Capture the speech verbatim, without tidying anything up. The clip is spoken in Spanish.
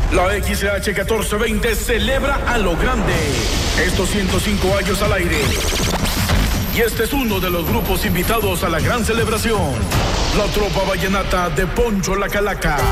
La X H catorce veinte celebra a lo grande estos ciento cinco años al aire. Y este es uno de los grupos invitados a la gran celebración. La Tropa Vallenata de Poncho La Calaca.